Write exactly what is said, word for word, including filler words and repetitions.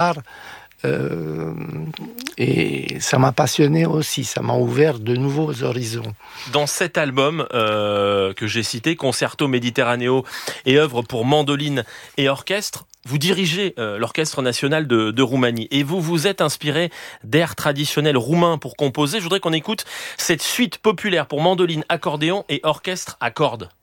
part. Euh, et ça m'a passionné aussi, ça m'a ouvert de nouveaux horizons. Dans cet album euh, que j'ai cité, Concerto Mediterraneo et œuvre pour mandoline et orchestre, vous dirigez euh, l'Orchestre national de, de Roumanie et vous vous êtes inspiré d'airs traditionnels roumains pour composer. Je voudrais qu'on écoute cette suite populaire pour mandoline, accordéon et orchestre à cordes.